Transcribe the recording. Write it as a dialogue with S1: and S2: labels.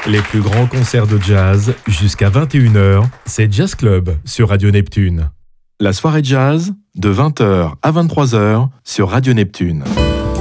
S1: Les plus grands concerts de jazz jusqu'à 21h, c'est Jazz Club sur Radio Neptune. La soirée jazz de 20h à 23h sur Radio Neptune.